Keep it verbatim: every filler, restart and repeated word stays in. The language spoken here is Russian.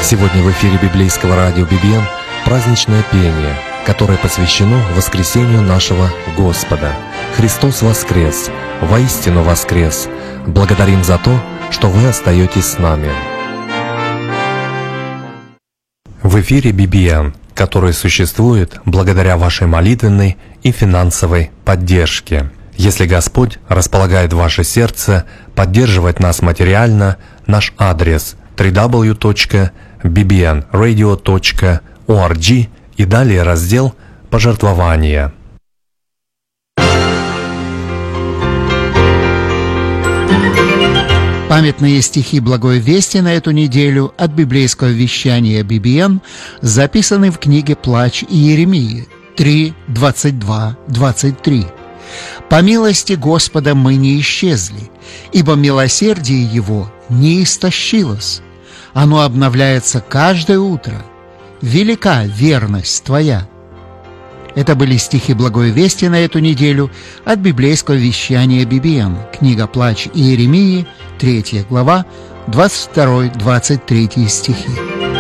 Сегодня в эфире библейского радио би би эн праздничное пение, которое посвящено воскресению нашего Господа. Христос воскрес! Воистину воскрес! Благодарим за то, что вы остаетесь с нами. В эфире би би эн, который существует благодаря вашей молитвенной и финансовой поддержке. Если Господь располагает ваше сердце поддерживать нас материально, наш адрес дабл ю дабл ю дабл ю точка би би эн радио точка орг и далее раздел «Пожертвования». Памятные стихи Благой Вести на эту неделю от библейского вещания би би эн записаны в книге «Плач Иеремии» три, двадцать два, двадцать три. «По милости Господа мы не исчезли, ибо милосердие Его не истощилось. Оно обновляется каждое утро. Велика верность Твоя». Это были стихи Благой Вести на эту неделю от библейского вещания би би эн, книга «Плач Иеремии», третья глава, двадцать второй — двадцать третий стихи.